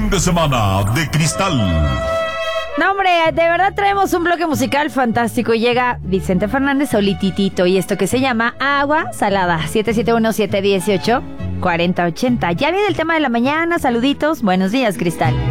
fin de semana de Cristal. No, hombre, de verdad traemos un bloque musical fantástico. Llega Vicente Fernández solititito y esto que se llama Agua Salada. 771-718-4080. Ya viene el tema de la mañana. Saluditos. Buenos días, Cristal.